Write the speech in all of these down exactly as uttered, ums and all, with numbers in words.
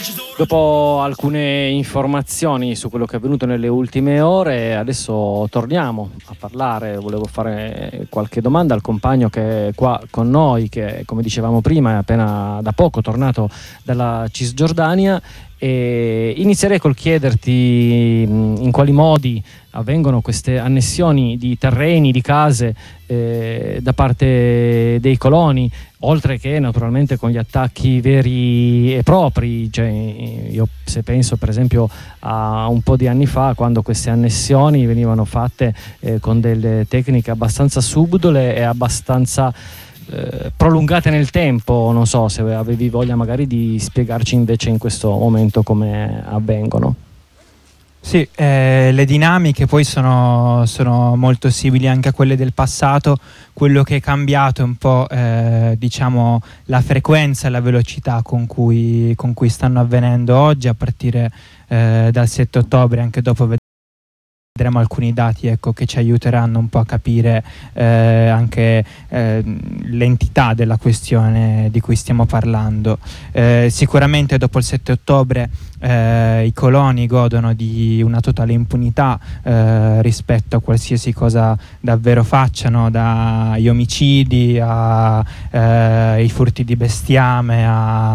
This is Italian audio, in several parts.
Dopo alcune informazioni su quello che è avvenuto nelle ultime ore, adesso torniamo a parlare. Volevo fare qualche domanda al compagno che è qua con noi, che come dicevamo prima è appena da poco tornato dalla Cisgiordania, e inizierei col chiederti in quali modi avvengono queste annessioni di terreni, di case eh, da parte dei coloni, oltre che naturalmente con gli attacchi veri e propri. Cioè, io se penso per esempio a un po' di anni fa, quando queste annessioni venivano fatte eh, con delle tecniche abbastanza subdole e abbastanza eh, prolungate nel tempo. Non so se avevi voglia magari di spiegarci invece in questo momento come avvengono. Sì, eh, le dinamiche poi sono, sono molto simili anche a quelle del passato. Quello che è cambiato è un po' eh, diciamo la frequenza e la velocità con cui, con cui stanno avvenendo oggi, a partire eh, dal sette ottobre. Anche dopo vedremo alcuni dati, ecco, che ci aiuteranno un po' a capire eh, anche eh, l'entità della questione di cui stiamo parlando. Eh, sicuramente dopo il sette ottobre Eh, i coloni godono di una totale impunità eh, rispetto a qualsiasi cosa davvero facciano, dagli omicidi a eh, i furti di bestiame a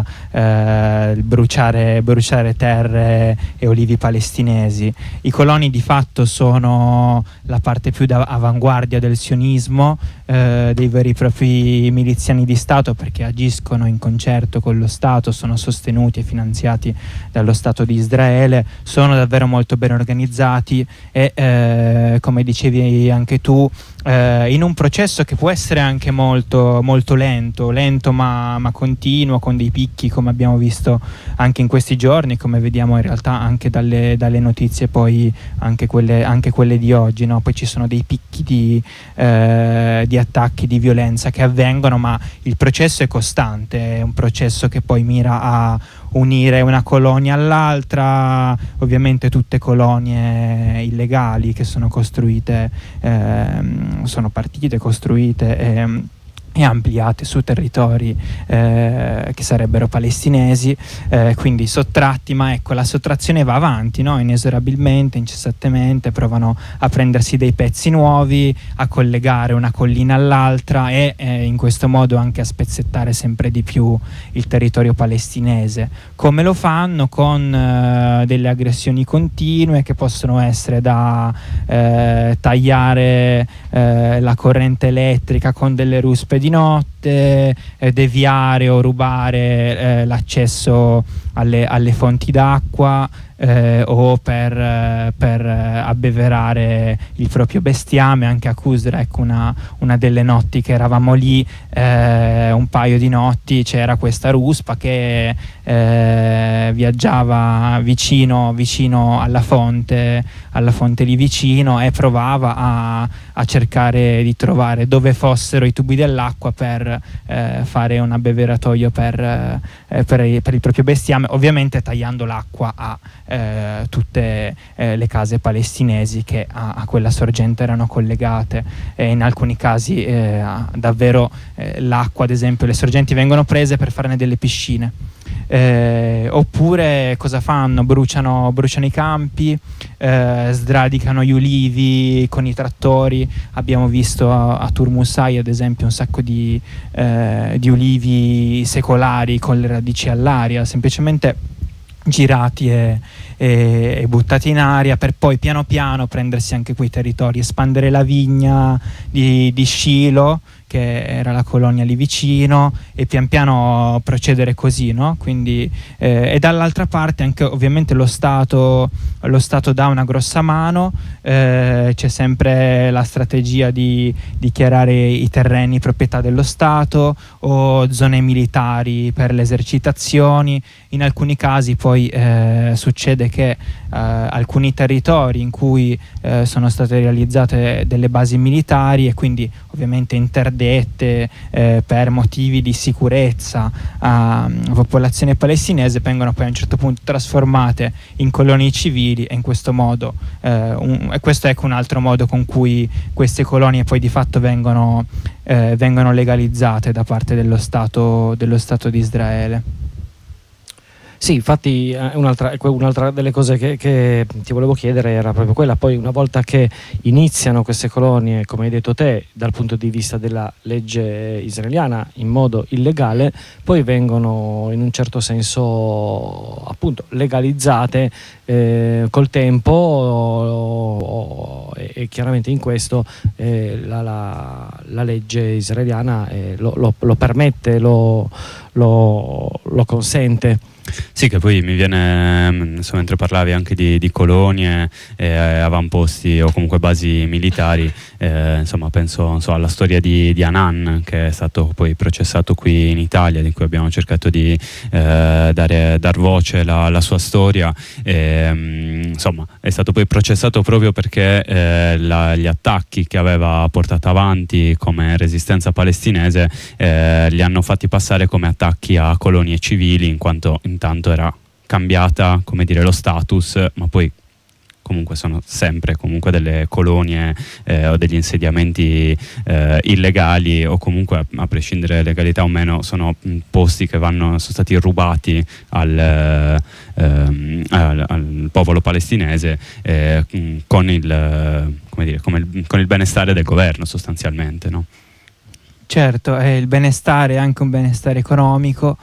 eh, bruciare, bruciare terre e olivi palestinesi. I coloni di fatto sono la parte più da avanguardia del sionismo, eh, dei veri e propri miliziani di Stato, perché agiscono in concerto con lo Stato, sono sostenuti e finanziati dallo Stato di Israele, sono davvero molto ben organizzati e eh, come dicevi anche tu, eh, in un processo che può essere anche molto, molto lento, lento ma, ma continuo, con dei picchi come abbiamo visto anche in questi giorni, come vediamo in realtà anche dalle, dalle notizie, poi anche quelle, anche quelle di oggi, no? Poi ci sono dei picchi di, eh, di attacchi, di violenza che avvengono, ma il processo è costante, è un processo che poi mira a unire una colonia all'altra, ovviamente tutte colonie illegali che sono costruite, ehm, sono partite, costruite e, e ampliate su territori eh, che sarebbero palestinesi, eh, quindi sottratti, ma ecco, la sottrazione va avanti, no? Inesorabilmente, incessantemente, provano a prendersi dei pezzi nuovi, a collegare una collina all'altra e eh, in questo modo anche a spezzettare sempre di più il territorio palestinese. Come lo fanno? Con eh, delle aggressioni continue che possono essere da eh, tagliare eh, la corrente elettrica con delle ruspe di notte, eh, deviare o rubare eh, l'accesso alle, alle fonti d'acqua, eh, o per, eh, per abbeverare il proprio bestiame. Anche a Qusra, ecco, una, una delle notti che eravamo lì, eh, un paio di notti, c'era questa ruspa che eh, viaggiava vicino, vicino alla fonte, alla fonte lì vicino, e provava a, a cercare di trovare dove fossero i tubi dell'acqua per eh, fare un abbeveratoio per, eh, per, per il proprio bestiame, ovviamente tagliando l'acqua a eh, tutte eh, le case palestinesi che a, a quella sorgente erano collegate, e in alcuni casi eh, davvero eh, l'acqua, ad esempio, le sorgenti vengono prese per farne delle piscine. Eh, oppure cosa fanno? Bruciano, bruciano i campi, eh, sradicano gli ulivi con i trattori. Abbiamo visto a, a Turmusai, ad esempio, un sacco di, eh, di ulivi secolari con le radici all'aria, semplicemente girati e, e, e buttati in aria, per poi piano piano prendersi anche quei territori, espandere la vigna di, di Shiloh, che era la colonia lì vicino, e pian piano procedere così, no? Quindi eh, e dall'altra parte anche ovviamente lo Stato lo Stato dà una grossa mano, eh, c'è sempre la strategia di dichiarare i terreni proprietà dello Stato o zone militari per le esercitazioni. In alcuni casi poi eh, succede che eh, alcuni territori in cui eh, sono state realizzate delle basi militari, e quindi ovviamente interdette eh, per motivi di sicurezza a popolazione palestinese, vengono poi a un certo punto trasformate in colonie civili, e in questo modo eh, un, e questo è ecco un altro modo con cui queste colonie poi di fatto vengono, eh, vengono legalizzate da parte dello Stato, dello Stato di Israele. Sì, infatti un'altra, un'altra delle cose che, che ti volevo chiedere era proprio quella. Poi una volta che iniziano queste colonie, come hai detto te, dal punto di vista della legge israeliana in modo illegale, poi vengono in un certo senso appunto legalizzate eh, col tempo o, o, e, e chiaramente in questo eh, la, la, la legge israeliana eh, lo, lo, lo permette, lo, lo, lo consente. Sì, che poi mi viene, insomma, mentre parlavi anche di, di colonie, eh, avamposti o comunque basi militari, eh, insomma penso so, alla storia di, di Hanan, che è stato poi processato qui in Italia, di cui abbiamo cercato di eh, dare dar voce la, la sua storia, e, insomma è stato poi processato proprio perché eh, la, gli attacchi che aveva portato avanti come resistenza palestinese eh, li hanno fatti passare come attacchi a colonie civili, in quanto intanto era cambiata, come dire, lo status, ma poi comunque sono sempre comunque delle colonie eh, o degli insediamenti eh, illegali, o comunque, a prescindere legalità o meno, sono mh, posti che vanno, sono stati rubati al, ehm, al, al popolo palestinese eh, mh, con il, come dire, come il, con il benestare del governo sostanzialmente, no? Certo, eh, il benestare è anche un benestare economico.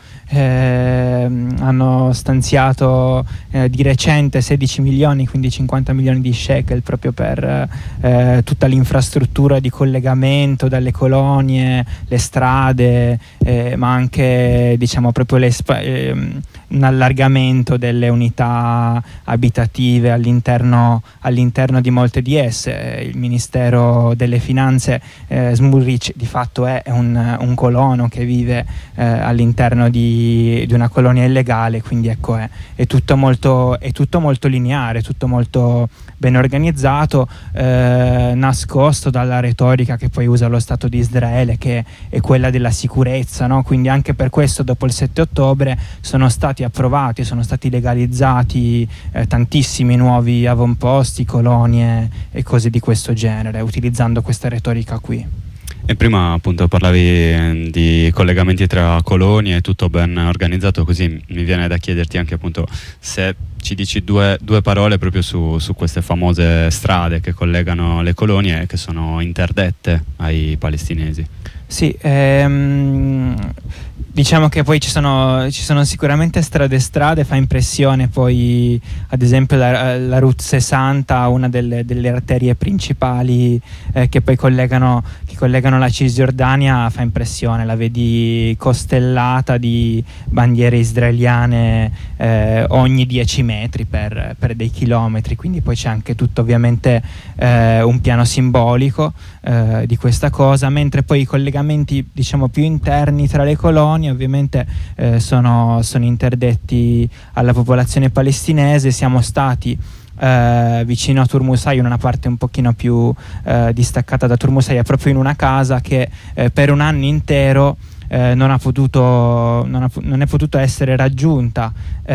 Eh, hanno stanziato eh, di recente sedici milioni, quindi cinquanta milioni di shekel proprio per eh, tutta l'infrastruttura di collegamento dalle colonie, le strade, eh, ma anche diciamo proprio le spa- eh, un allargamento delle unità abitative all'interno, all'interno di molte di esse. Il Ministero delle Finanze, eh, Smotrich, di fatto è è un, un colono che vive eh, all'interno di, di una colonia illegale, quindi ecco è, è, tutto molto, è tutto molto lineare, tutto molto ben organizzato, eh, nascosto dalla retorica che poi usa lo Stato di Israele, che è quella della sicurezza, no? Quindi anche per questo dopo il sette ottobre sono stati approvati, sono stati legalizzati eh, tantissimi nuovi avamposti, colonie e cose di questo genere, utilizzando questa retorica qui. E prima appunto parlavi di collegamenti tra colonie, tutto ben organizzato, così mi viene da chiederti anche appunto se ci dici due, due parole proprio su, su queste famose strade che collegano le colonie e che sono interdette ai palestinesi. Sì, ehm, diciamo che poi ci sono, ci sono sicuramente strade e strade, fa impressione poi ad esempio la, la Route sessanta, una delle, delle arterie principali eh, che poi collegano, che collegano la Cisgiordania, fa impressione, la vedi costellata di bandiere israeliane eh, ogni dieci metri per, per dei chilometri, quindi poi c'è anche tutto ovviamente eh, un piano simbolico eh, di questa cosa, mentre poi i collegamenti diciamo più interni tra le colonie ovviamente eh, sono, sono interdetti alla popolazione palestinese. Siamo stati eh, vicino a Turmusaya, in una parte un pochino più eh, distaccata da Turmusaya, proprio in una casa che eh, per un anno intero Eh, non ha potuto non, ha, non è potuta essere raggiunta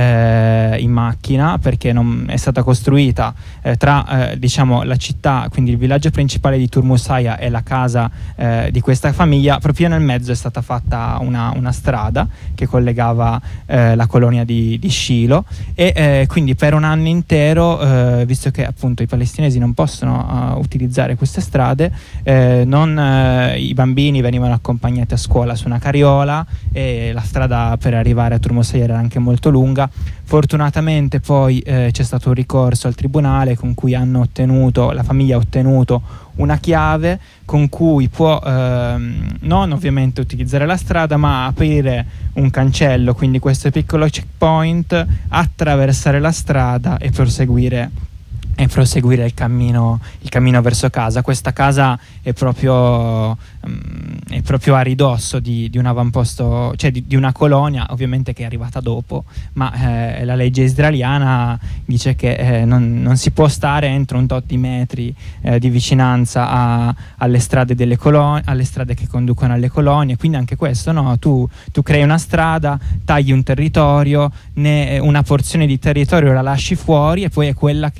eh, in macchina, perché non è stata costruita eh, tra eh, diciamo la città, quindi il villaggio principale di Turmusaya, e la casa eh, di questa famiglia. Proprio nel mezzo è stata fatta una, una strada che collegava eh, la colonia di, di Shiloh, e eh, quindi per un anno intero, eh, visto che appunto i palestinesi non possono uh, utilizzare queste strade, eh, non, eh, i bambini venivano accompagnati a scuola su una carriola, e la strada per arrivare a Turmusaya era anche molto lunga. Fortunatamente poi eh, c'è stato un ricorso al tribunale con cui hanno ottenuto, la famiglia ha ottenuto una chiave con cui può ehm, non ovviamente utilizzare la strada, ma aprire un cancello, quindi questo piccolo checkpoint, attraversare la strada e proseguire e proseguire il cammino, il cammino verso casa. Questa casa è proprio, um, è proprio a ridosso di, di un avamposto, cioè di, di una colonia, ovviamente, che è arrivata dopo, ma eh, la legge israeliana dice che eh, non, non si può stare entro un tot di metri eh, di vicinanza a, alle strade delle colonie, alle strade che conducono alle colonie. Quindi anche questo, no? Tu, tu crei una strada, tagli un territorio, ne, una porzione di territorio la lasci fuori, e poi è quella che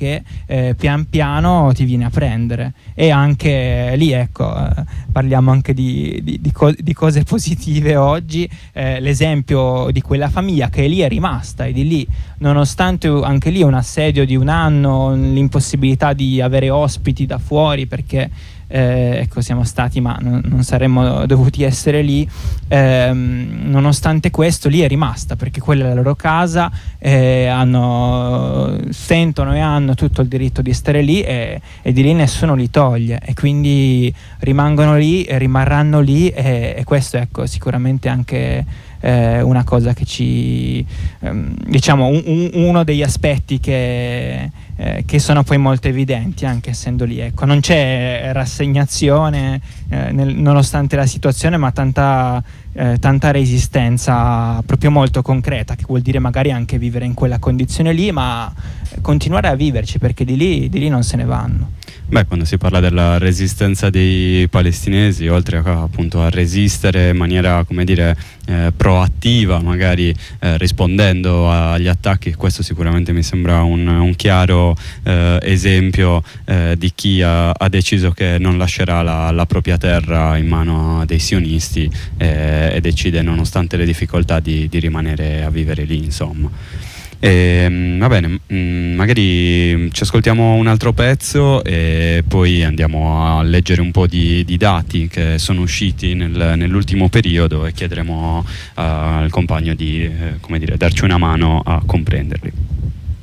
eh, pian piano ti viene a prendere. E anche lì, ecco, eh, parliamo anche di, di, di, co- di cose positive oggi, eh, l'esempio di quella famiglia che lì è rimasta, e di lì, nonostante anche lì un assedio di un anno, l'impossibilità di avere ospiti da fuori perché Eh, ecco, siamo stati, ma non, non saremmo dovuti essere lì, ehm, nonostante questo lì è rimasta, perché quella è la loro casa, eh, hanno, sentono e hanno tutto il diritto di stare lì, e, e di lì nessuno li toglie, e quindi rimangono lì e rimarranno lì, e, e questo, ecco, sicuramente anche eh, una cosa che ci ehm, diciamo un, un, uno degli aspetti che Eh, che sono poi molto evidenti anche essendo lì, ecco. Non c'è rassegnazione eh, nel, nonostante la situazione, ma tanta, eh, tanta resistenza proprio molto concreta, che vuol dire magari anche vivere in quella condizione lì, ma continuare a viverci, perché di lì, di lì non se ne vanno. Beh, quando si parla della resistenza dei palestinesi, oltre a, appunto a resistere in maniera, come dire, eh, proattiva, magari eh, rispondendo agli attacchi, questo sicuramente mi sembra un, un chiaro eh, esempio eh, di chi ha, ha deciso che non lascerà la, la propria terra in mano a dei sionisti eh, e decide, nonostante le difficoltà, di, di rimanere a vivere lì, insomma. E, va bene, mh, magari ci ascoltiamo un altro pezzo e poi andiamo a leggere un po' di, di dati che sono usciti nel, nell'ultimo periodo, e chiederemo uh, al compagno di eh, come dire, darci una mano a comprenderli.